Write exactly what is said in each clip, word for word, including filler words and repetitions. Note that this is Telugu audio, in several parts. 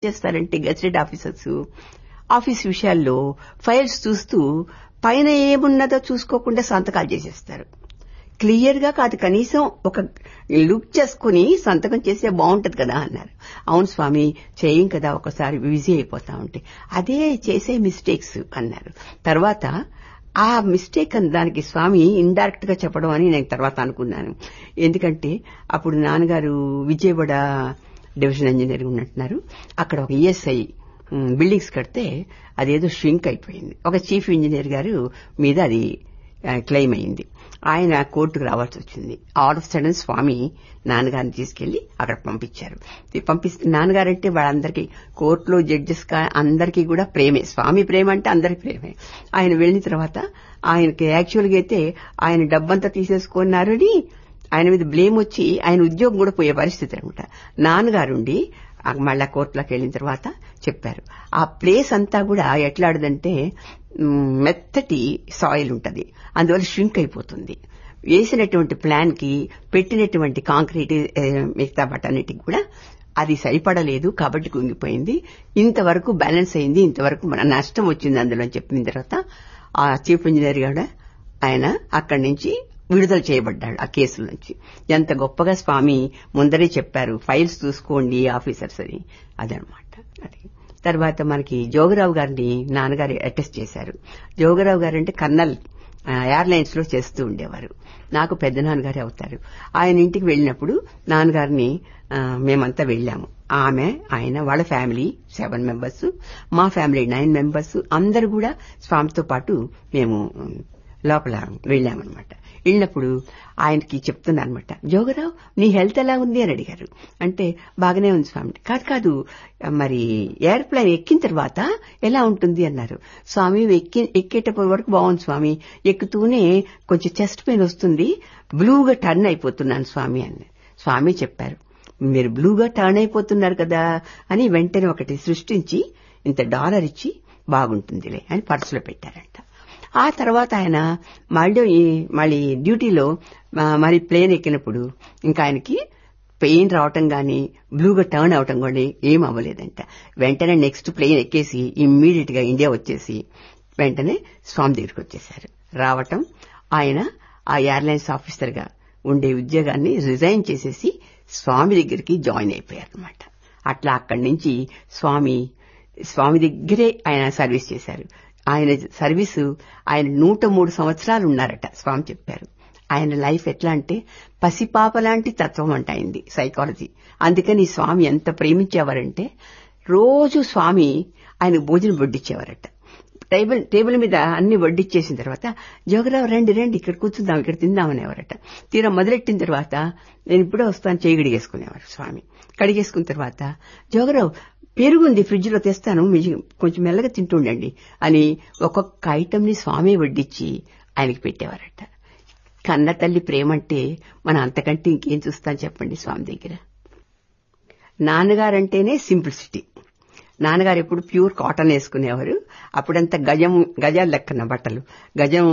చేస్తారంటే గెజెటెడ్ ఆఫీసర్స్ ఆఫీస్ విషయాల్లో ఫైల్స్ చూస్తూ పైన ఏమున్నదో చూసుకోకుండా సంతకాలు చేసేస్తారు. క్లియర్ గా కాదు, కనీసం ఒక లుక్ చేసుకుని సంతకం చేస్తే బాగుంటది కదా అన్నారు. అవును స్వామి, చేయం కదా, ఒకసారి బిజీ అయిపోతా ఉంటే అదే చేసే మిస్టేక్స్ అన్నారు. తర్వాత ఆ మిస్టేక్ అని దానికి స్వామి ఇండైరెక్ట్ గా చెప్పడం అని నేను తర్వాత అనుకున్నాను. ఎందుకంటే అప్పుడు నాన్నగారు విజయవాడ డివిజన్ ఇంజనీర్ ఉన్నట్టున్నారు. అక్కడ ఒక ఈఎస్ఐ బిల్డింగ్స్ కడితే అదేదో ష్రింక్ అయిపోయింది. ఒక చీఫ్ ఇంజనీర్ గారు మీద అది క్లెయిమ్ అయింది. ఆయన కోర్టుకు రావాల్సి వచ్చింది. ఆల్ ఆఫ్ సడన్ స్వామి నాన్నగారిని తీసుకెళ్లి అక్కడ పంపించారు. పంపిస్తే నాన్నగారంటే వాళ్ళందరికీ కోర్టులో జడ్జెస్ అందరికీ కూడా ప్రేమే. స్వామి ప్రేమ అంటే అందరి ప్రేమే. ఆయన వెళ్ళిన తర్వాత ఆయనకి యాక్చువల్గా అయితే ఆయన డబ్బంతా తీసేసుకున్నారని ఆయన మీద బ్లేమ్ వచ్చి ఆయన ఉద్యోగం కూడా పోయే పరిస్థితి అనమాట. నాన్నగారుండి మళ్ళా కోర్టులోకి వెళ్లిన తర్వాత చెప్పారు, ఆ ప్లేస్ అంతా కూడా ఎట్లాడదంటే మెత్తటి సాయిల్ ఉంటది, అందువల్ల ష్రింక్ అయిపోతుంది. వేసినటువంటి ప్లాన్ కి పెట్టినటువంటి కాంక్రీట్ మిగతా బట్టన్నిటికి కూడా అది సరిపడలేదు కాబట్టి కుంగిపోయింది. ఇంతవరకు బ్యాలెన్స్ అయింది, ఇంతవరకు మన నష్టం వచ్చింది అందులో అని చెప్పిన తర్వాత ఆ చీఫ్ ఇంజనీర్ కూడా ఆయన అక్కడి నుంచి విడుదల చేయబడ్డాడు ఆ కేసుల నుంచి. ఎంత గొప్పగా స్వామి ముందరే చెప్పారు, ఫైల్స్ చూసుకోండి ఆఫీసర్స్ అని. అదనమాట. అది తర్వాత మనకి జోగరావు గారిని నాన్నగారు అటెస్ట్ చేశారు. జోగరావు గారు అంటే కర్నల్ ఎయిర్లైన్స్ లో చేస్తూ ఉండేవారు. నాకు పెద్ద నాన్నగారే అవుతారు. ఆయన ఇంటికి వెళ్ళినప్పుడు నాన్నగారిని మేమంతా వెళ్ళాము. ఆమె, ఆయన, వాళ్ళ ఫ్యామిలీ సెవెన్ మెంబర్స్, మా ఫ్యామిలీ నైన్ మెంబర్స్, అందరూ కూడా స్వామితో పాటు మేము లోపల వెళ్ళామన్నమాట. వెళ్ళినప్పుడు ఆయనకి చెప్తున్నా అనమాట, జోగరావు నీ హెల్త్ ఎలా ఉంది అని అడిగారు. అంటే బాగానే ఉంది స్వామి. కాదు కాదు మరి ఎయిర్ప్లేన్ ఎక్కిన తర్వాత ఎలా ఉంటుంది అన్నారు. స్వామి ఎక్కి ఎక్కేటప్పుడు వరకు బాగుంది స్వామి, ఎక్కుతూనే కొంచెం చెస్ట్ పెయిన్ వస్తుంది, బ్లూగా టర్న్ అయిపోతున్నాను స్వామి అని. స్వామి చెప్పారు, మీరు బ్లూగా టర్న్ అయిపోతున్నారు కదా అని వెంటనే ఒకటి సృష్టించి ఇంత డాలర్ ఇచ్చి బాగుంటుందిలే అని పర్సులో పెట్టారంట. ఆ తర్వాత ఆయన మళ్ళీ మళ్ళీ డ్యూటీలో మరి ప్లేన్ ఎక్కినప్పుడు ఇంకా ఆయనకి పెయిన్ రావటం గాని బ్లూగా టర్న్ అవటం కానీ ఏం అవ్వలేదంట. వెంటనే నెక్స్ట్ ప్లేన్ ఎక్కేసి ఇమ్మీడియట్ గా ఇండియా వచ్చేసి వెంటనే స్వామి దగ్గరికి వచ్చేశారు. రావటం ఆయన ఆ ఎయిర్లైన్స్ ఆఫీసర్ గా ఉండే ఉద్యోగాన్ని రిజైన్ చేసేసి స్వామి దగ్గరికి జాయిన్ అయిపోయారు అనమాట. అట్లా అక్కడి నుంచి స్వామి స్వామి దగ్గరే ఆయన సర్వీస్ చేశారు. ఆయన సర్వీసు ఆయన నూట మూడు సంవత్సరాలు ఉన్నారట. స్వామి చెప్పారు ఆయన లైఫ్ ఎట్లా అంటే పసిపాప లాంటి తత్వం అంట అయింది సైకాలజీ. అందుకని స్వామి ఎంత ప్రేమించేవారంటే రోజు స్వామి ఆయన భోజనం వడ్డిచ్చేవారట. టేబుల్ టేబుల్ మీద అన్ని వడ్డిచ్చేసిన తర్వాత జోగరావు రండి రండి ఇక్కడ కూర్చుందాం, ఇక్కడ తిందామనేవారట. తీరా మొదలెట్టిన తర్వాత నేను ఇప్పుడే వస్తాను చేయి కడిగేసుకునేవారు స్వామి. కడిగేసుకున్న తర్వాత జోగరావు పెరుగుంది ఫ్రిడ్జ్ లో తెస్తాను, కొంచెం మెల్లగా తింటుండండి అని ఒక్కొక్క ఐటమ్ ని స్వామి వడ్డించి ఆయనకి పెట్టేవారట. కన్న తల్లి ప్రేమంటే మనం అంతకంటే ఇంకేం చూస్తాం చెప్పండి స్వామి దగ్గర. నాన్నగారంటేనే సింప్లిసిటీ. నాన్నగారు ఎప్పుడు ప్యూర్ కాటన్ వేసుకునేవారు. అప్పుడంతా గజం గజాలు లెక్కన బట్టలు, గజం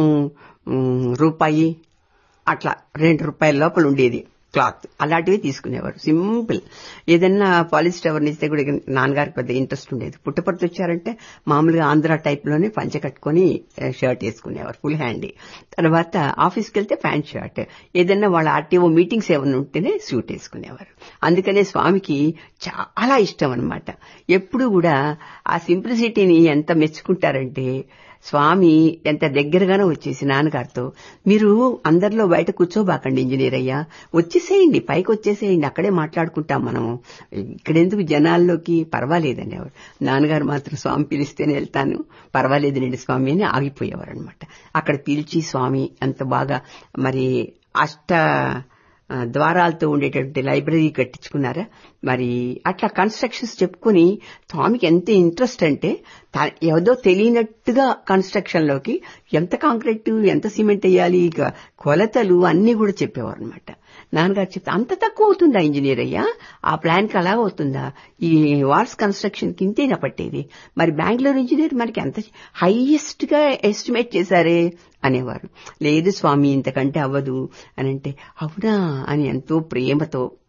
రూపాయి అట్లా రెండు రూపాయల లోపల ఉండేది క్లాత్, అలాంటివి తీసుకునేవారు. సింపుల్. ఏదన్నా పాలిస్టర్ ఎవరిని ఇస్తే కూడా నాన్నగారికి పెద్ద ఇంట్రెస్ట్ ఉండేది. పుట్టపర్తి వచ్చారంటే మామూలుగా ఆంధ్ర టైప్ లోనే పంచ కట్టుకుని షర్ట్ వేసుకునేవారు, ఫుల్ హ్యాండీ. తర్వాత ఆఫీస్కి వెళ్తే ప్యాంట్ షర్ట్, ఏదన్నా వాళ్ళ ఆర్టీఓ మీటింగ్స్ ఏమైనా ఉంటేనే సూట్ వేసుకునేవారు. అందుకనే స్వామికి చాలా ఇష్టం అనమాట. ఎప్పుడు కూడా ఆ సింప్లిసిటీని ఎంత మెచ్చుకుంటారంటే స్వామి ఎంత దగ్గరగానో వచ్చేసి నాన్నగారితో, మీరు అందరిలో బయట కూర్చోబాకండి ఇంజనీర్ అయ్యా, వచ్చేసేయండి పైకి వచ్చేసేయండి, అక్కడే మాట్లాడుకుంటాం మనము, ఇక్కడెందుకు జనాల్లోకి, పర్వాలేదండి. ఎవరు నాన్నగారు మాత్రం స్వామి పిలిస్తేనే వెళ్తాను, పర్వాలేదండి స్వామి అని ఆగిపోయేవారు అనమాట. అక్కడ పిలిచి స్వామి అంత బాగా మరి అష్ట ద్వారాలతో ఉండేటువంటి లైబ్రరీ కట్టించుకున్నారా. మరి అట్లా కన్స్ట్రక్షన్స్ చెప్పుకుని స్వామికి ఎంత ఇంట్రెస్ట్ అంటే ఏదో తెలియనట్టుగా కన్స్ట్రక్షన్ లోకి ఎంత కాంక్రీట్ ఎంత సిమెంట్ వేయాలి కొలతలు అన్ని కూడా చెప్పేవారు అనమాట. నాన్నగారు చెప్తే అంత తక్కువ అవుతుందా ఇంజనీర్ అయ్యా, ఆ ప్లాన్ కి అలా అవుతుందా, ఈ వాల్స్ కన్స్ట్రక్షన్ కి ఇంతేనా పట్టేది, మరి బెంగళూరు ఇంజనీర్ మనకి ఎంత హైయెస్ట్ గా ఎస్టిమేట్ చేశారే అనేవారు. లేదు స్వామి ఇంతకంటే అవ్వదు అని అంటే అవునా అని ఎంతో ప్రేమతో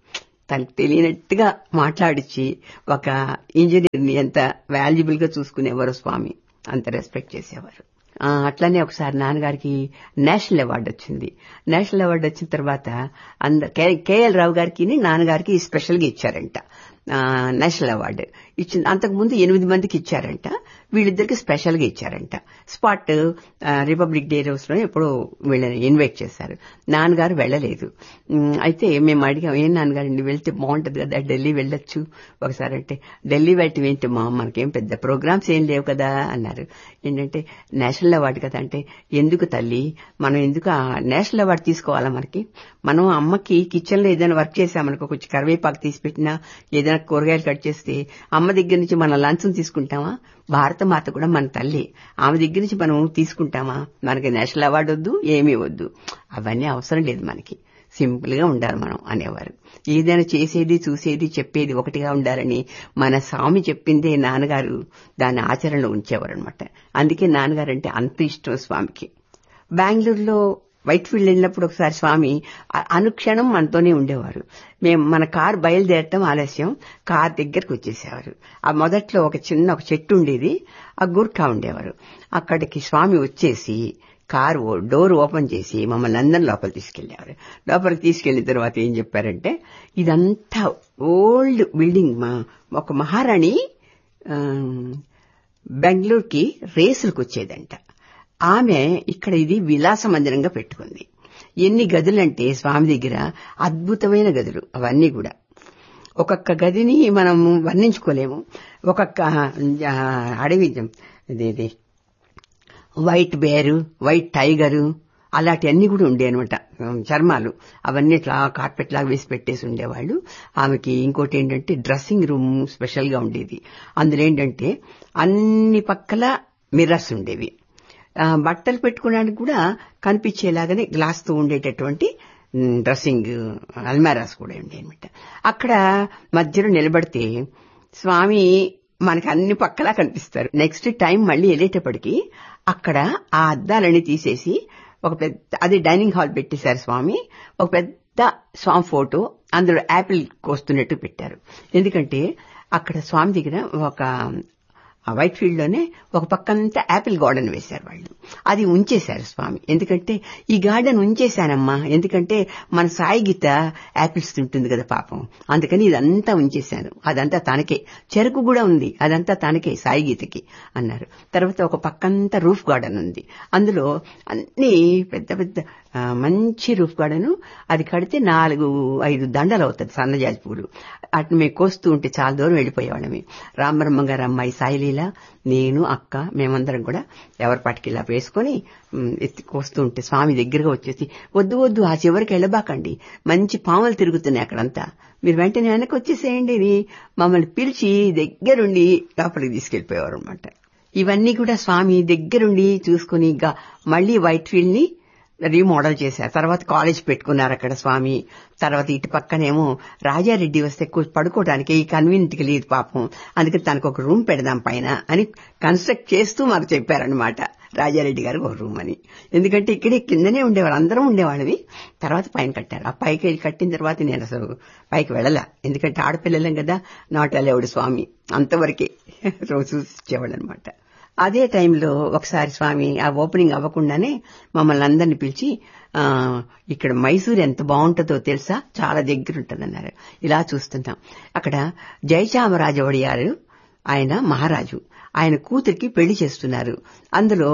తనకు తెలియనట్టుగా మాట్లాడిచ్చి ఒక ఇంజనీర్ని ఎంత వాల్యుబుల్ గా చూసుకునేవారు స్వామి, అంత రెస్పెక్ట్ చేసేవారు. అట్లానే ఒకసారి నాన్నగారికి నేషనల్ అవార్డు వచ్చింది. నేషనల్ అవార్డు వచ్చిన తర్వాత అంద కేఎల్ రావు గారికి నాన్నగారికి స్పెషల్ గా ఇచ్చారంట నేషనల్ అవార్డు. ఇచ్చింది అంతకుముందు ఎనిమిది మందికి ఇచ్చారంట, వీళ్ళిద్దరికి స్పెషల్ గా ఇచ్చారంట. స్పాట్ రిపబ్లిక్ డే రోజు లో ఎప్పుడో వీళ్ళని ఇన్వైట్ చేశారు. నాన్నగారు వెళ్లలేదు. అయితే మేము అడిగాం, ఏం నాన్నగారు వెళ్తే బాగుంటది కదా, ఢిల్లీ వెళ్ళొచ్చు ఒకసారి అంటే, ఢిల్లీ వెళ్ళటం ఏంటి మా, మనకేం పెద్ద ప్రోగ్రామ్స్ ఏం లేవు కదా అన్నారు. ఏంటంటే నేషనల్ అవార్డు కదా అంటే, ఎందుకు తల్లి మనం ఎందుకు నేషనల్ అవార్డు తీసుకోవాలా, మనకి మనం అమ్మకి కిచెన్ లో ఏదైనా వర్క్ చేసామనుకో, కొంచెం కరివేపాకు తీసి పెట్టినా ఏదైనా కూరగాయలు కట్ చేస్తే అమ్మ దగ్గర నుంచి మనం లంచం తీసుకుంటామా? భారత మాత కూడా మన తల్లి, ఆమె దగ్గర నుంచి మనం తీసుకుంటామా? మనకి నేషనల్ అవార్డు వద్దు, ఏమీ వద్దు, అవన్నీ అవసరం లేదు, మనకి సింపుల్ గా ఉండాలి మనం అనేవారు. ఏదైనా చేసేది చూసేది చెప్పేది ఒకటిగా ఉండాలని మన స్వామి చెప్పిందే నాన్నగారు దాన్ని ఆచరణలో ఉంచేవారు అనమాట. అందుకే నాన్నగారు అంటే అంత ఇష్టం స్వామికి. బెంగళూరులో వైట్ ఫీల్డ్ వెళ్ళినప్పుడు ఒకసారి స్వామి అనుక్షణం మనతోనే ఉండేవారు. మేము మన కారు బయలుదేరటం ఆలస్యం, కారు దగ్గరకు వచ్చేసేవారు. ఆ మొదట్లో ఒక చిన్న ఒక చెట్టు ఉండేది, ఆ గుర్కా ఉండేవారు. అక్కడికి స్వామి వచ్చేసి కారు డోర్ ఓపెన్ చేసి మమ్మల్ని అందరం లోపల తీసుకెళ్లేవారు. లోపలికి తీసుకెళ్లిన తర్వాత ఏం చెప్పారంటే, ఇదంతా ఓల్డ్ బిల్డింగ్, మా ఒక మహారాణి బెంగళూరుకి రేసులకు వచ్చేదంట. ఆమె ఇక్కడ ఇది విలాస మందిరంగా పెట్టుకుంది. ఎన్ని గదులంటే స్వామి దగ్గర అద్భుతమైన గదులు అవన్నీ కూడా. ఒక్కొక్క గదిని మనం వర్ణించుకోలేము. ఒక్కొక్క అడవి ఇదేది వైట్ బేరు, వైట్ టైగరు, అలాంటివన్నీ కూడా ఉండే అనమాట. చర్మాలు అవన్నీ ఇట్లా కార్పెట్ లాగా వేసి పెట్టేసి ఉండేవాళ్ళు. ఆమెకి ఇంకోటి ఏంటంటే డ్రెస్సింగ్ రూమ్ స్పెషల్ గా ఉండేది. అందులో ఏంటంటే అన్ని పక్కల మిర్రర్స్ ఉండేవి. బట్టలు పెట్టుకోవడానికి కూడా కనిపించేలాగానే గ్లాస్ తో ఉండేటటువంటి డ్రెస్సింగ్ అల్మారాస్ కూడా ఉండేవి అనమాట. అక్కడ మధ్యలో నిలబడితే స్వామి మనకి అన్ని పక్కలా కనిపిస్తారు. నెక్స్ట్ టైం మళ్ళీ వెళ్ళేటప్పటికి అక్కడ ఆ అద్దాలన్నీ తీసేసి ఒక పెద్ద, అది డైనింగ్ హాల్ పెట్టేశారు స్వామి. ఒక పెద్ద స్వామి ఫోటో అందులో యాపిల్ కోస్తున్నట్టు పెట్టారు. ఎందుకంటే అక్కడ స్వామి దగ్గర ఒక వైట్ ఫీల్డ్ లోనే ఒక పక్కంతా యాపిల్ గార్డెన్ వేశారు వాళ్ళు. అది ఉంచేశారు స్వామి. ఎందుకంటే ఈ గార్డెన్ ఉంచేశానమ్మా, ఎందుకంటే మన సాయి గీత యాపిల్స్ తింటుంది కదా పాపం, అందుకని ఇదంతా ఉంచేశాను. అదంతా తనకే. చెరుకు కూడా ఉంది, అదంతా తనకే, సాయి గీతకి అన్నారు. తర్వాత ఒక పక్కంతా రూఫ్ గార్డెన్ ఉంది, అందులో అన్ని పెద్ద పెద్ద మంచి రూఫ్ గార్డెన్. అది కడితే నాలుగు ఐదు దండలు అవుతుంది సన్నజాజి పూలు. అటు మేము కోస్తూ ఉంటే చాలా దూరం వెళ్ళిపోయేవాళ్ళమి. రామబ్రహ్మ గారు అమ్మాయి సాయిలీల, నేను, అక్క, మేమందరం కూడా ఎవరి పాటికి ఇలా వేసుకుని ఎత్తి కోస్తూ ఉంటే స్వామి దగ్గరగా వచ్చేసి, వద్దు వద్దు ఆ చివరికి వెళ్ళబాకండి, మంచి పాములు తిరుగుతున్నాయి అక్కడంతా, మీరు వెంటనే వెనక్కి వచ్చేసేయండి అని మమ్మల్ని పిలిచి దగ్గరుండి లోపలికి తీసుకెళ్లిపోయేవారు అనమాట. ఇవన్నీ కూడా స్వామి దగ్గరుండి చూసుకుని మళ్లీ వైట్ ఫీల్డ్ ని రీమోడల్ చేశారు. తర్వాత కాలేజ్ పెట్టుకున్నారు అక్కడ స్వామి. తర్వాత ఇటు పక్కనేమో రాజారెడ్డి వస్తే పడుకోవడానికి ఈ కన్వీనియంట్ గా లేదు పాపం, అందుకని తనకు ఒక రూమ్ పెడదాం పైన అని కన్స్ట్రక్ట్ చేస్తూ మాకు చెప్పారనమాట రాజారెడ్డి గారు ఒక రూమ్ అని. ఎందుకంటే ఇక్కడే కిందనే ఉండేవాళ్ళు, అందరం ఉండేవాళ్ళవి. తర్వాత పైన కట్టారు. ఆ పైకి వెళ్ళి కట్టిన తర్వాత నేను అసలు పైకి వెళ్ళలా, ఎందుకంటే ఆడపిల్లలం కదా, నాట్ అలౌడ్ స్వామి, అంతవరకే రోజు చూసేవాళ్ళు అనమాట. అదే టైంలో ఒకసారి స్వామి ఆ ఓపెనింగ్ అవ్వకుండానే మమ్మల్ని అందరినీ పిలిచి, ఆ ఇక్కడ మైసూరు ఎంత బాగుంటుందో తెలుసా, చాలా దగ్గర ఉంటుందన్నారు. ఇలా చూస్తున్నాం. అక్కడ జయచామరాజ ఒడియారు, ఆయన మహారాజు, ఆయన కూతురికి పెళ్లి చేస్తున్నారు. అందులో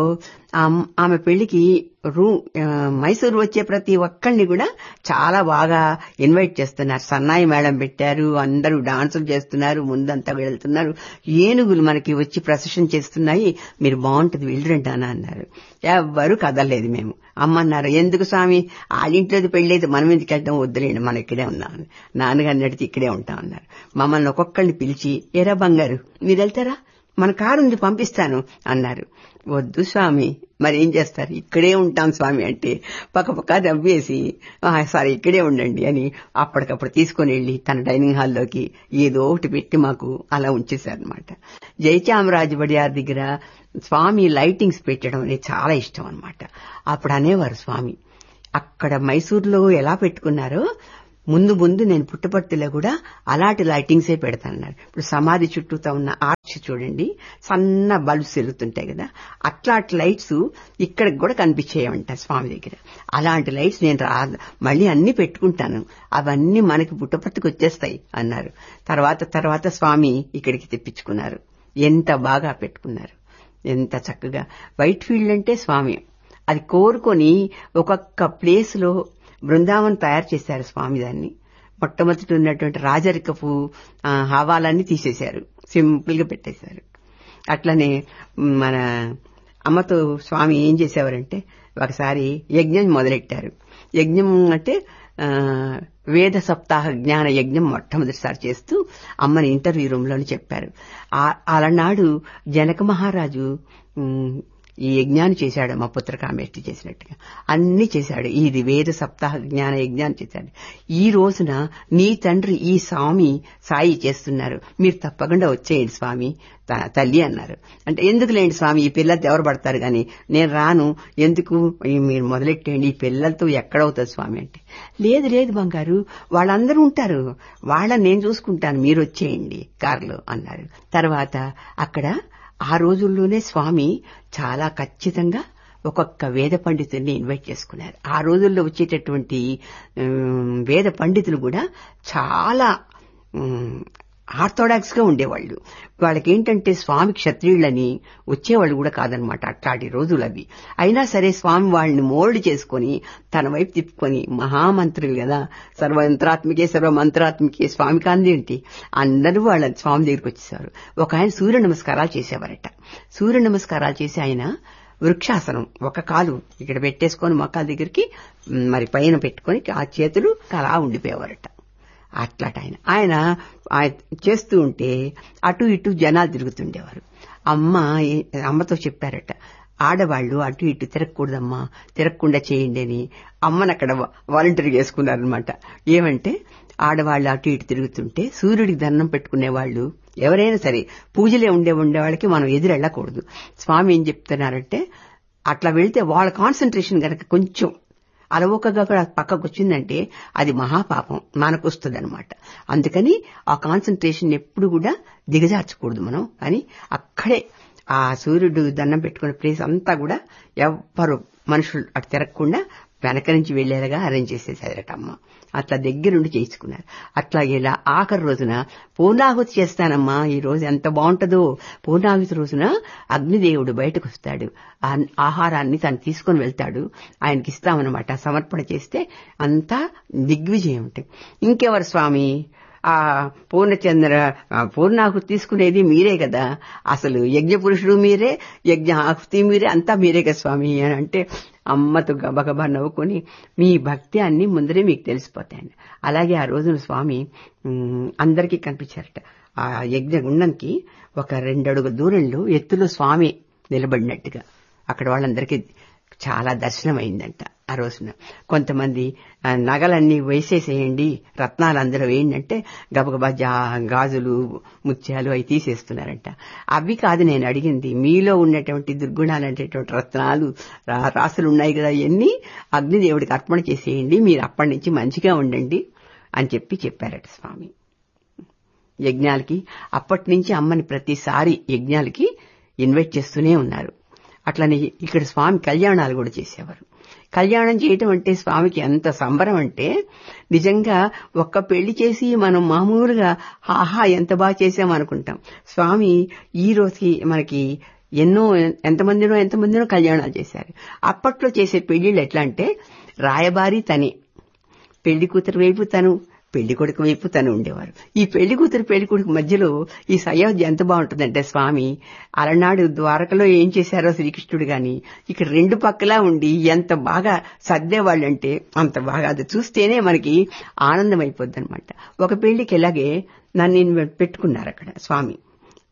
ఆమె పెళ్లికి రూ మైసూరు వచ్చే ప్రతి ఒక్కరిని కూడా చాలా బాగా ఇన్వైట్ చేస్తున్నారు. సన్నాయి మేళం పెట్టారు, అందరూ డాన్సులు చేస్తున్నారు, ముందంతా వెళ్తున్నారు, ఏనుగులు మనకి వచ్చి ప్రొసెషన్ చేస్తున్నాయి, మీరు బాగుంటుంది వెళ్ళరండి అని అన్నారు. ఎవ్వరూ కదలలేదు. మేము అమ్మన్నారు, ఎందుకు స్వామి వాళ్ళింట్లోది పెళ్లేదు, మనం ఎందుకు వెళ్తాం, వద్దులేండి మనం ఇక్కడే ఉన్నాం, నాన్నగారిని అడిగితే ఇక్కడే ఉంటాం అన్నారు. మమ్మల్ని ఒక్కొక్కరిని పిలిచి, ఏరా బంగారు మీరు వెళ్తారా, మన కారు ఉంది పంపిస్తాను అన్నారు. వద్దు స్వామి, మరేం చేస్తారు, ఇక్కడే ఉంటాం స్వామి అంటే పక్క పక్క దవ్వేసి, సరే ఇక్కడే ఉండండి అని అప్పటికప్పుడు తీసుకుని వెళ్లి తన డైనింగ్ హాల్లోకి ఏదో ఒకటి పెట్టి మాకు అలా ఉంచేశారనమాట. జయచామరాజు వడియార్ దగ్గర స్వామి లైటింగ్స్ పెట్టడం అనేది చాలా ఇష్టం అనమాట. అప్పుడు అనేవారు స్వామి, అక్కడ మైసూరులో ఎలా పెట్టుకున్నారో ముందు ముందు నేను పుట్టపర్తిలో కూడా అలాంటి లైటింగ్సే పెడతానన్నారు. ఇప్పుడు సమాధి చుట్టూతో ఉన్న ఆర్చ్ చూడండి, సన్న బల్బ్స్ వెలుగుతుంటాయి కదా, అట్లాంటి లైట్స్ ఇక్కడికి కూడా కనిపించేయమంట స్వామి దగ్గర. అలాంటి లైట్స్ నేను రా మళ్ళీ అన్ని పెట్టుకుంటాను, అవన్నీ మనకి పుట్టపర్తికి వచ్చేస్తాయి అన్నారు. తర్వాత తర్వాత స్వామి ఇక్కడికి తెప్పించుకున్నారు. ఎంత బాగా పెట్టుకున్నారు, ఎంత చక్కగా. వైట్ ఫీల్డ్ అంటే స్వామి అది కోరుకొని ఒక్కొక్క ప్లేస్ లో బృందావనం తయారు చేశారు స్వామి. దాన్ని మొట్టమొదటి ఉన్నటువంటి రాజరికపు హావాలన్నీ తీసేశారు, సింపుల్ గా పెట్టేశారు. అట్లనే మన అమ్మతో స్వామి ఏం చేసేవారంటే ఒకసారి యజ్ఞం మొదలెట్టారు. యజ్ఞం అంటే వేద సప్తాహ జ్ఞాన యజ్ఞం మొట్టమొదటిసారి చేస్తూ అమ్మని ఇంటర్వ్యూ రూమ్ లోని చెప్పారు. అలనాడు జనక మహారాజు ఈ యజ్ఞాన్ని చేశాడు, మా పుత్రకామేష్టి చేసినట్టుగా అన్ని చేశాడు. ఇది వేద సప్తాహ జ్ఞాన యజ్ఞాన్ని చేశాడు. ఈ రోజున నీ తండ్రి ఈ స్వామి సాయి చేస్తున్నారు, మీరు తప్పకుండా వచ్చేయండి స్వామి తల్లి అన్నారు. అంటే ఎందుకు లేండి స్వామి, ఈ పిల్లలతో ఎవరు పడతారు గాని, నేను రాను, ఎందుకు మీరు మొదలెట్టేయండి, ఈ పిల్లలతో ఎక్కడవుతుంది స్వామి అంటే, లేదు లేదు బంగారు వాళ్ళందరూ ఉంటారు, వాళ్ళని నేను చూసుకుంటాను, మీరు వచ్చేయండి కారులో అన్నారు. తర్వాత అక్కడ ఆ రోజుల్లోనే స్వామి చాలా ఖచ్చితంగా ఒక్కొక్క వేద పండితుల్ని ఇన్వైట్ చేసుకున్నారు. ఆ రోజుల్లో వచ్చేటటువంటి వేద పండితులు కూడా చాలా ఆర్థోడాక్స్ గా ఉండేవాళ్లు. వాళ్ళకేంటంటే స్వామి క్షత్రియులని వచ్చేవాళ్ళు కూడా కాదనమాట అట్లాంటి రోజులు అవి. అయినా సరే స్వామి వాళ్ళని మోల్డ్ చేసుకుని తన వైపు తిప్పుకొని, మహామంత్రులు కదా, సర్వయంత్రాత్మికే సర్వమంత్రాత్మికే స్వామి కాంతి ఏంటి, అందరూ వాళ్ళ స్వామి దగ్గరికి వచ్చేసారు. ఒక ఆయన సూర్య నమస్కారాలు చేసేవారట. సూర్య నమస్కారాలు చేసి ఆయన వృక్షాసనం ఒక కాలు ఇక్కడ పెట్టేసుకొని మొక్కల దగ్గరికి మరి పైన పెట్టుకొని ఆ చేతులు అలా ఉండిపోయేవారట. అట్లాట ఆయన ఆయన చేస్తూ ఉంటే అటు ఇటు జనాలు తిరుగుతుండేవారు. అమ్మ అమ్మతో చెప్పారట, ఆడవాళ్లు అటు ఇటు తిరగకూడదమ్మా, తిరగకుండా చేయండి అని. అమ్మను అక్కడ వాలంటీర్ చేసుకున్నారనమాట. ఏమంటే ఆడవాళ్లు అటు ఇటు తిరుగుతుంటే సూర్యుడికి దండం పెట్టుకునేవాళ్లు ఎవరైనా సరే పూజలే ఉండే ఉండే వాళ్ళకి మనం ఎదురెళ్లకూడదు. స్వామి ఏం చెప్తున్నారంటే అట్లా వెళ్తే వాళ్ళ కాన్సన్ట్రేషన్ గనక కొంచెం అలవోకగా కూడా పక్కకు వచ్చిందంటే అది మహాపాపం మనకు వస్తుంది అనమాట. అందుకని ఆ కాన్సన్ట్రేషన్ ఎప్పుడు కూడా దిగజార్చకూడదు మనం అని అక్కడే ఆ సూర్యుడు దండం పెట్టుకునే ప్లేస్ అంతా కూడా ఎవ్వరు మనుషులు అటు తిరగకుండా వెనక నుంచి వెళ్లేలాగా అరేంజ్ చేసేసారట అమ్మ. అట్లా దగ్గరుండి చేసుకున్నారు. అట్లా ఇలా ఆఖరి రోజున పూర్ణాహుతి చేస్తానమ్మా, ఈ రోజు ఎంత బాగుంటుందో. పూర్ణాహుతి రోజున అగ్నిదేవుడు బయటకు వస్తాడు, ఆహారాన్ని తను తీసుకుని వెళ్తాడు, ఆయనకి ఇస్తామన్నమాట. సమర్పణ చేస్తే అంతా దిగ్విజయం ఉంటుంది. ఇంకెవరు స్వామి, ఆ పూర్ణచంద్ర పూర్ణాహుతి తీసుకునేది మీరే కదా, అసలు యజ్ఞ పురుషుడు మీరే, యజ్ఞ ఆహుతి మీరే, అంతా మీరే కదా స్వామి అని అంటే అమ్మతో గబగబా నవ్వుకొని మీ భక్తి అన్ని ముందరే మీకు తెలిసిపోతాయండి. అలాగే ఆ రోజున స్వామి అందరికీ కనిపించారట. ఆ యజ్ఞ గుండంకి ఒక రెండడుగుల దూరంలో ఎత్తులో స్వామి నిలబడినట్టుగా అక్కడ వాళ్ళందరికీ చాలా దర్శనం అయిందంట. ఆ రోజున కొంతమంది నగలన్నీ వేసేసేయండి, రత్నాలు అందరూ వేయండి అంటే గబగబా గాజులు ముత్యాలు అవి తీసేస్తున్నారంట. అవి కాదు నేను అడిగింది, మీలో ఉన్నటువంటి దుర్గుణాలు అనేటువంటి రత్నాలు రాసులు ఉన్నాయి కదా, ఇవన్నీ అగ్నిదేవుడికి అర్పణ చేసేయండి, మీరు అప్పటి నుంచి మంచిగా ఉండండి అని చెప్పి చెప్పారట స్వామి. యజ్ఞాలకి అప్పటి నుంచి అమ్మని ప్రతిసారి యజ్ఞాలకి ఇన్వైట్ చేస్తూనే ఉన్నారు. అట్లనే ఇక్కడ స్వామి కళ్యాణాలు కూడా చేసేవారు. కళ్యాణం చేయటం అంటే స్వామికి ఎంత సంబరం అంటే నిజంగా ఒక్క పెళ్లి చేసి మనం మామూలుగా ఆహా ఎంత బాగా చేసామనుకుంటాం. స్వామి ఈ రోజుకి మనకి ఎన్నో ఎంతమందినో ఎంతమందినో కళ్యాణాలు చేశారు. అప్పట్లో చేసే పెళ్లిళ్ళు ఎట్లా అంటే రాయబారి తనే, పెళ్లి కూతురు వైపు తను, పెళ్లి కొడుకు వైపు తను ఉండేవారు. ఈ పెళ్లి కూతురు పెళ్లి కొడుకు మధ్యలో ఈ సయోధ్య ఎంత బాగుంటుందంటే స్వామి అలనాడు ద్వారకలో ఏం చేశారో శ్రీకృష్ణుడు గాని ఇక్కడ రెండు పక్కలా ఉండి ఎంత బాగా సర్దేవాళ్ళంటే అంత బాగా, అది చూస్తేనే మనకి ఆనందం అయిపోద్ది అనమాట. ఒక పెళ్లికి ఎలాగే నన్ను పెట్టుకున్నారు అక్కడ స్వామి.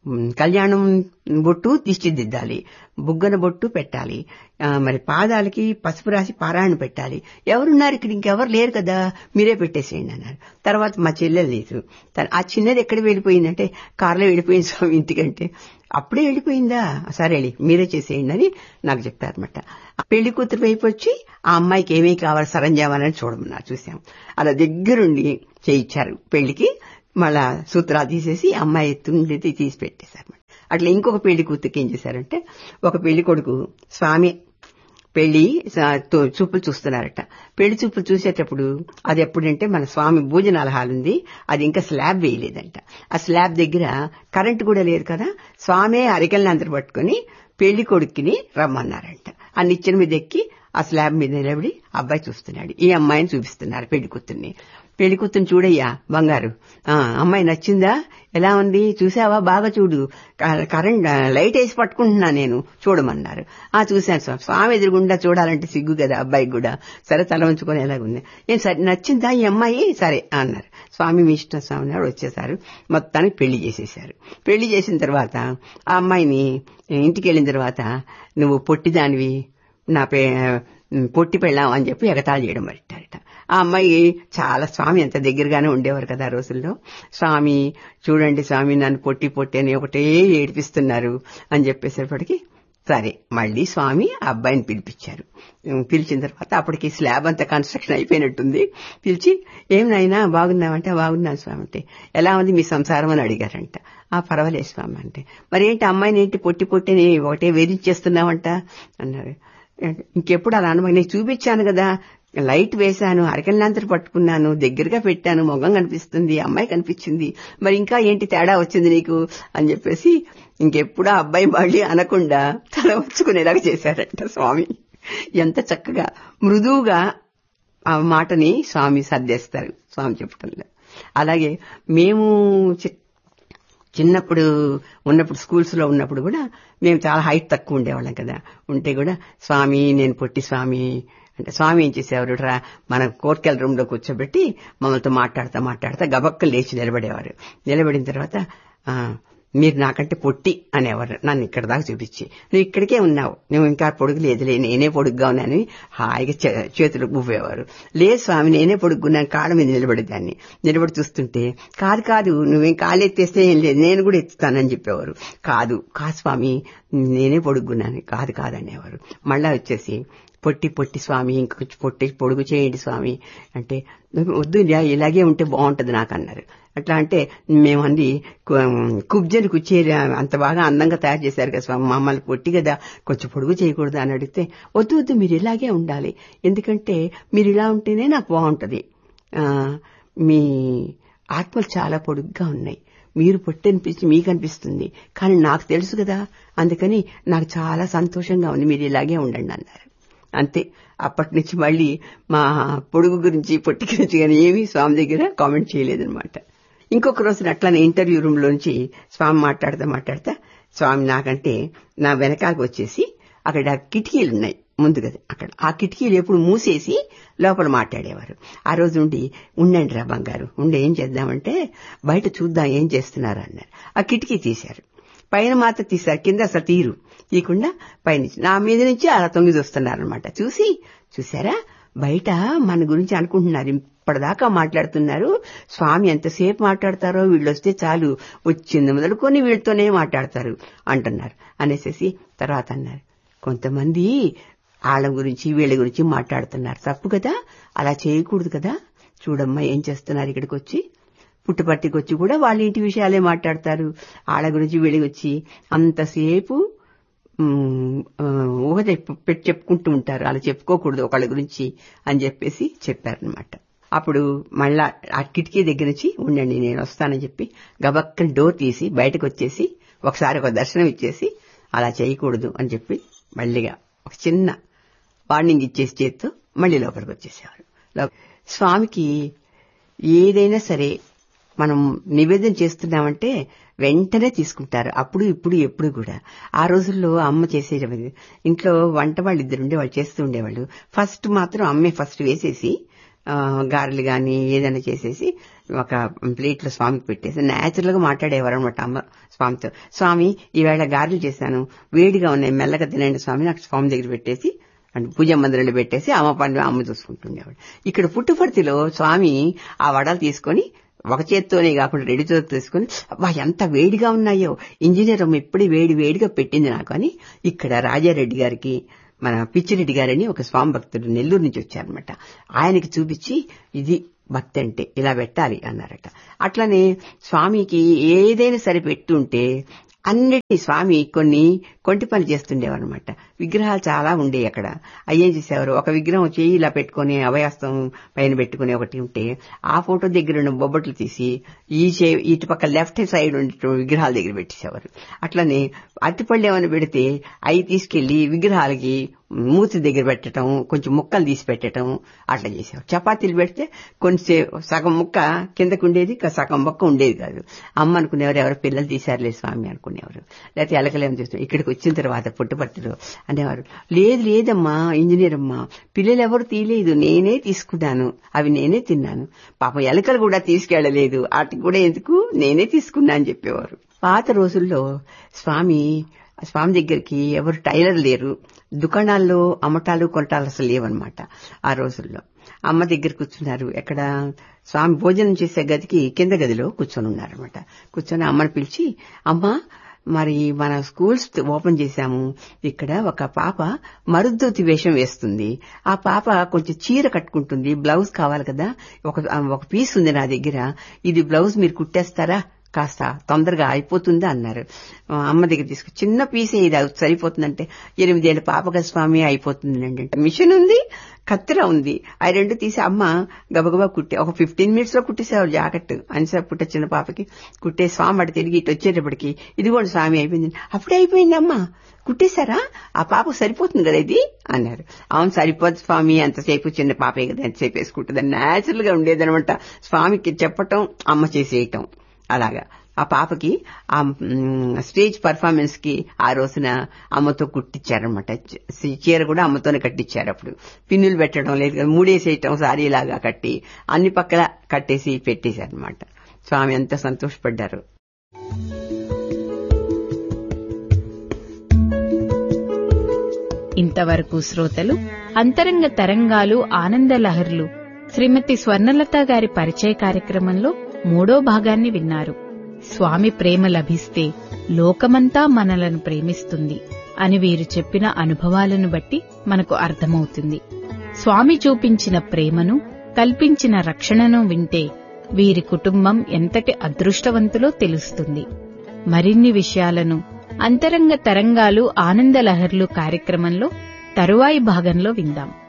కళ్యాణం బొట్టు తీర్చిదిద్దాలి, బుగ్గన బొట్టు పెట్టాలి, మరి పాదాలకి పసుపు రాసి పారాయణ పెట్టాలి. ఎవరున్నారు ఇక్కడ, ఇంకెవరు లేరు కదా, మీరే పెట్టేసేయండి అన్నారు. తర్వాత మా చెల్లెలు లేదు, ఆ చిన్నది ఎక్కడ వెళ్ళిపోయిందంటే కారులో వెళ్ళిపోయింది స్వామి ఇంటికంటే. అప్పుడే వెళ్ళిపోయిందా, సరే మీరే చేసేయండి అని నాకు చెప్పారనమాట. పెళ్లి కూతురు వైపు వచ్చి ఆ అమ్మాయికి ఏమేమి కావాలి సరంజామాలని చూడమన్నారు. చూసాం, అలా దగ్గరుండి చేయించారు. పెళ్లికి మళ్ళా సూత్రాలు తీసేసి అమ్మాయి ఎత్తుండేది తీసి పెట్టేశారు. అట్లా ఇంకొక పెళ్లి కూతురికి ఏం చేశారంటే, ఒక పెళ్లి కొడుకు స్వామి పెళ్లి చూపులు చూస్తున్నారట. పెళ్లి చూపులు చూసేటప్పుడు అది ఎప్పుడంటే మన స్వామి భోజనాల హాల్ ఉంది, అది ఇంకా స్లాబ్ వేయలేదంట. ఆ స్లాబ్ దగ్గర కరెంటు కూడా లేదు కదా, స్వామి అరికెల్ని అందరు పట్టుకుని పెళ్లి కొడుకుని రమ్మన్నారంట. ఆ నిచ్చెన మీద ఎక్కి ఆ స్లాబ్ మీద నిలబడి అబ్బాయి చూస్తున్నాడు. ఈ అమ్మాయిని చూపిస్తున్నారు పెళ్లి కూతుర్ని. పెళ్లి కూతుర్ని చూడయ్యా బంగారు, అమ్మాయి నచ్చిందా, ఎలా ఉంది చూసావా, బాగా చూడు, కరెంట్ లైట్ వేసి పట్టుకుంటున్నా నేను, చూడమన్నారు. ఆ చూశాను స్వామి. స్వామి ఎదురుగుండా చూడాలంటే సిగ్గు కదా అబ్బాయికి కూడా. సరే తల ఉంచుకొని ఎలాగుంది, ఏం సరే నచ్చిందా ఈ అమ్మాయి, సరే అన్నారు. స్వామి మీ ఇష్టం స్వామి నాడు వచ్చేసారు. మొత్తానికి పెళ్లి చేసేశారు. పెళ్లి చేసిన తర్వాత ఆ అమ్మాయిని ఇంటికి వెళ్ళిన తర్వాత, నువ్వు పొట్టిదానివి, నా పే పొట్టి పెళ్ళాం అని చెప్పి ఎగతాళి చేయడం పెట్టారట. ఆ అమ్మాయి చాలా, స్వామి ఎంత దగ్గరగానే ఉండేవారు కదా ఆ రోజుల్లో. స్వామి చూడండి స్వామి నన్ను పొట్టి పొట్టి అని ఒకటే ఏడిపిస్తున్నారు అని చెప్పేసేపటికి సరే మళ్లీ స్వామి ఆ అబ్బాయిని పిలిపించారు. పిలిచిన తర్వాత అప్పటికి స్లాబ్ అంతా కన్స్ట్రక్షన్ అయిపోయినట్టుంది. పిలిచి ఏం నాయనా బాగున్నావంటే, బాగున్నాను స్వామి అంటే, ఎలా ఉంది మీ సంసారం అని అడిగారంట. ఆ పర్వాలేదు స్వామి అంటే, మరేంటి అమ్మాయిని ఏంటి పొట్టి పొట్టిని ఒకటే వేధించేస్తున్నావంట అన్నారు. ఇంకెప్పుడు అలా అనమా, నేను చూపించాను కదా, లైట్ వేశాను, అరకెళ్ళంతరు పట్టుకున్నాను, దగ్గరగా పెట్టాను, మొగం కనిపిస్తుంది, అమ్మాయి కనిపించింది, మరి ఇంకా ఏంటి తేడా వచ్చింది నీకు అని చెప్పేసి ఇంకెప్పుడు ఆ అబ్బాయి మళ్ళీ అనకుండా తల వచ్చుకునేలాగా చేశారంట స్వామి. ఎంత చక్కగా మృదువుగా ఆ మాటని స్వామి సర్దేస్తారు స్వామి చెప్పడంలో. అలాగే మేము చిన్నప్పుడు ఉన్నప్పుడు స్కూల్స్ లో ఉన్నప్పుడు కూడా మేము చాలా హైట్ తక్కువ ఉండేవాళ్ళం కదా. ఉంటే కూడా స్వామి నేను పొట్టి స్వామి అంటే, స్వామి ఏం చేసేవారు, మన కోర్కెల రూమ్ లో కూర్చోబెట్టి మమ్మల్తో మాట్లాడతా మాట్లాడతా గబక్క లేచి నిలబడేవారు. నిలబడిన తర్వాత మీరు నాకంటే పొట్టి అనేవారు, నన్ను ఇక్కడ దాకా చూపించి, నువ్వు ఇక్కడికే ఉన్నావు, నువ్వు ఇంకా పొడుగు లేదులే, నేనే పొడుగ్గా ఉన్నానని హాయిగా చేతులు ఊపేవారు. లేదు స్వామి నేనే పొడుగున్నాను, కాళ్ళ మీద నిలబడేదాన్ని. నిలబడి చూస్తుంటే కాదు కాదు నువ్వేం కాళ్ళు ఎత్తేస్తే ఏం లేదు, నేను కూడా ఎత్తుతానని చెప్పేవారు. కాదు కాదు స్వామి నేనే పొడుగున్నాను, కాదు కాదనేవారు. మళ్ళా వచ్చేసి పొట్టి పొట్టి స్వామి ఇంకొంచెం పొట్టి పొడుగు చేయండి స్వామి అంటే, వద్దు ఇలాగే ఉంటే బాగుంటది నాకు అన్నారు. అట్లా అంటే మేమంది కుబ్జని కుచ్చేరి అంత బాగా అందంగా తయారు చేశారు కదా స్వామి, మమ్మల్ని పొట్టి కదా కొంచెం పొడుగు చేయకూడదు అని అడిగితే, వద్దు వద్దు మీరు ఇలాగే ఉండాలి, ఎందుకంటే మీరు ఇలా ఉంటేనే నాకు బాగుంటది, మీ ఆత్మలు చాలా పొడుగ్గా ఉన్నాయి, మీరు పొట్టి అనిపించి మీకు అనిపిస్తుంది, కానీ నాకు తెలుసు కదా, అందుకని నాకు చాలా సంతోషంగా ఉంది, మీరు ఇలాగే ఉండండి అన్నారు. అంతే. అప్పటి నుంచి మళ్లీ మా పొడుగు గురించి పొట్టి గురించి కానీ ఏమీ స్వామి దగ్గర కామెంట్ చేయలేదన్నమాట. ఇంకొక రోజున అట్లానే ఇంటర్వ్యూ రూమ్ లోంచి స్వామి మాట్లాడతా మాట్లాడతా, స్వామి నాకంటే నా వెనకాలకు వచ్చేసి అక్కడ కిటికీలున్నాయి ముందు కదా, అక్కడ ఆ కిటికీలు ఎప్పుడు మూసేసి లోపల మాట్లాడేవారు. ఆ రోజు నుండి ఉండండి రా బంగారు, ఉండి ఏం చేద్దామంటే బయట చూద్దాం ఏం చేస్తున్నారు అన్నారు. ఆ కిటికీ తీశారు, పైన మాత్రం తీశారు, కింద అసలు తీరు తీయకుండా పైనుంచి నా మీద నుంచి అలా తొంగి చూస్తున్నారనమాట. చూసి చూసారా బయట మన గురించి అనుకుంటున్నారు, ఇప్పటిదాకా మాట్లాడుతున్నారు, స్వామి ఎంతసేపు మాట్లాడతారో, వీళ్ళు వస్తే చాలు వచ్చింది మొదలుకొని వీళ్ళతోనే మాట్లాడతారు అంటున్నారు అనేసి తర్వాత అన్నారు, కొంతమంది వాళ్ళ గురించి వీళ్ళ గురించి మాట్లాడుతున్నారు, తప్పు కదా, అలా చేయకూడదు కదా, చూడమ్మా ఏం చేస్తున్నారు, ఇక్కడికి వచ్చి పుట్టుపట్టికి వచ్చి కూడా వాళ్ళ ఇంటి విషయాలే మాట్లాడతారు, వాళ్ళ గురించి వీళ్ళకి వచ్చి అంతసేపు ఊహ పెట్టి చెప్పుకుంటూ ఉంటారు, అలా చెప్పుకోకూడదు ఒకళ్ళ గురించి అని చెప్పేసి చెప్పారనమాట. అప్పుడు మళ్ళా ఆ కిటికీ దగ్గర నుంచి ఉండండి నేను వస్తానని చెప్పి గబక్కని డోర్ తీసి బయటకు వచ్చేసి ఒకసారి ఒక దర్శనం ఇచ్చేసి అలా చేయకూడదు అని చెప్పి మళ్ళీగా ఒక చిన్న వార్నింగ్ ఇచ్చేసి చేత్తో మళ్లీ లోపలికి వచ్చేసేవారు. స్వామికి ఏదైనా సరే మనం నివేదన చేస్తున్నామంటే వెంటనే తీసుకుంటారు, అప్పుడు ఇప్పుడు ఎప్పుడు కూడా. ఆ రోజుల్లో అమ్మ చేసేది, ఇంట్లో వంట వాళ్ళు ఇద్దరు ఉండే వాళ్ళు చేస్తూ ఉండేవాళ్ళు, ఫస్ట్ మాత్రం అమ్మే ఫస్ట్ వేసేసి గారెలు గాని ఏదైనా చేసేసి ఒక ప్లేట్లో స్వామికి పెట్టేసి న్యాచురల్ గా మాట్లాడేవారు అనమాట అమ్మ స్వామితో. స్వామి ఈవేళ గారెలు చేశాను, వేడిగా ఉన్నాయి, మెల్లగా తినండి స్వామి, నాకు స్వామి దగ్గర పెట్టేసి అంటే పూజా మందిరంలో పెట్టేసి అమ్మ పని అమ్మ చూసుకుంటుండేవాడు. ఇక్కడ పుట్టుపర్తిలో స్వామి ఆ వడలు తీసుకొని ఒక చేత్తోనే కాకుండా రెండు చేతులు తీసుకుని అబ్బా ఎంత వేడిగా ఉన్నాయో, ఇంజనీర్ అమ్మ ఇప్పుడే వేడి వేడిగా పెట్టింది నాకు అని ఇక్కడ రాజారెడ్డి గారికి, మన పిచ్చిరెడ్డి గారని ఒక స్వామి భక్తుడు నెల్లూరు నుంచి వచ్చారనమాట, ఆయనకి చూపించి ఇది భక్తి అంటే ఇలా పెట్టాలి అన్నారట. అట్లనే స్వామికి ఏదైనా సరే పెట్టుంటే అన్నిటి స్వామి కొన్ని కొంటి పని చేస్తుండేవన్నమాట. విగ్రహాలు చాలా ఉండేవి అక్కడ. అయ్యేం చేసేవారు, ఒక విగ్రహం చేయి ఇలా పెట్టుకుని అభయాస్తం పైన పెట్టుకుని ఒకటి ఉంటే ఆ ఫోటో దగ్గర ఉన్న బొబ్బట్లు తీసి ఈ చే ఇటు పక్క లెఫ్ట్ సైడ్ ఉండే విగ్రహాల దగ్గర పెట్టేసేవారు. అట్లనే అరటిపళ్ళు ఏమైనా పెడితే అవి తీసుకెళ్లి విగ్రహాలకి మూతి దగ్గర పెట్టడం, కొంచెం ముక్కలు తీసి పెట్టడం అట్లా చేసేవారు. చపాతీలు పెడితే కొంచెం సగం ముక్క కిందకు ఉండేది, సగం ముక్క ఉండేది కాదు. అమ్మ అనుకునేవారు ఎవరు పిల్లలు తీశారులే స్వామి అనుకునేవారు, లేకపోతే ఎలకలేమో చేస్తాం. ఇక్కడికి వచ్చిన తర్వాత పుట్టుపర్తిలో అనేవారు, లేదు లేదమ్మా ఇంజనీర్ అమ్మా, పిల్లలు ఎవరు తీయలేదు, నేనే తీసుకున్నాను, అవి నేనే తిన్నాను, పాపం ఎలకలు కూడా తీసుకెళ్లలేదు, వాటికి కూడా ఎందుకు నేనే తీసుకున్నా అని చెప్పేవారు. పాత రోజుల్లో స్వామి స్వామి దగ్గరికి ఎవరు టైలర్ లేరు, దుకాణాల్లో అమ్మటాలు కొనటాలు అసలు లేవన్నమాట. ఆ రోజుల్లో అమ్మ దగ్గర కూర్చున్నారు. ఎక్కడ స్వామి భోజనం చేసే గదికి కింద గదిలో కూర్చొని ఉన్నారనమాట. కూర్చొని అమ్మని పిలిచి, అమ్మ మరి మన స్కూల్స్ ఓపెన్ చేశాము, ఇక్కడ ఒక పాప మరుద్దూతి వేషం వేస్తుంది, ఆ పాప కొంచెం చీర కట్టుకుంటుంది, బ్లౌజ్ కావాలి కదా, ఒక ఒక పీస్ ఉంది నా దగ్గర, ఇది బ్లౌజ్ మీరు కుట్టేస్తారా, కాస్త తొందరగా అయిపోతుందా అన్నారు. అమ్మ దగ్గర తీసుకు చిన్న పీసే ఇది సరిపోతుందంటే, ఎనిమిదేళ్ల పాపగా స్వామి అయిపోతుంది అంటే మిషన్ ఉంది, కత్తిర ఉంది, ఆ రెండు తీసి అమ్మ గబగబా కుట్టే ఒక ఫిఫ్టీన్ మినిట్స్ లో కుట్టేసేవారు జాకెట్ అనిసేపు పుట్ట చిన్న పాపకి కుట్టే. స్వామి అటు తిరిగి ఇటు వచ్చేటప్పటికి ఇదిగోండి స్వామి అయిపోయింది. అప్పుడే అయిపోయింది అమ్మ, కుట్టేశారా, ఆ పాపకు సరిపోతుంది కదా ఇది అన్నారు. అవును సరిపోదు స్వామి, ఎంతసేపు చిన్న పాపే కదా ఎంతసేపు వేసుకుంటుంది, న్యాచురల్ గా ఉండేదనమాట. స్వామికి చెప్పటం అమ్మ చేసేయటం అలాగా. ఆ పాపకి ఆ స్టేజ్ పర్ఫార్మెన్స్ కి ఆ రోజున అమ్మతో కుట్టించారనమాట. చీర కూడా అమ్మతోనే కట్టించారు. అప్పుడు పిన్నులు పెట్టడం లేదు కదా, మూడేసేయటం సారీలాగా కట్టి అన్ని పక్కల కట్టేసి పెట్టేశారనమాట. స్వామి ఎంత సంతోషపడ్డారు. ఇంతవరకు శ్రోతలు అంతరంగ తరంగాలు ఆనంద లహర్లు శ్రీమతి స్వర్ణలత గారి పరిచయ కార్యక్రమంలో మూడో భాగాన్ని విన్నారు. స్వామి ప్రేమ లభిస్తే లోకమంతా మనలను ప్రేమిస్తుంది అని వీరు చెప్పిన అనుభవాలను బట్టి మనకు అర్థమవుతుంది. స్వామి చూపించిన ప్రేమను, కల్పించిన రక్షణను వింటే వీరి కుటుంబం ఎంతటి అదృష్టవంతులో తెలుస్తుంది. మరిన్ని విషయాలను అంతరంగ తరంగాలు ఆనంద లహర్లు కార్యక్రమంలో తరువాయి భాగంలో విందాం.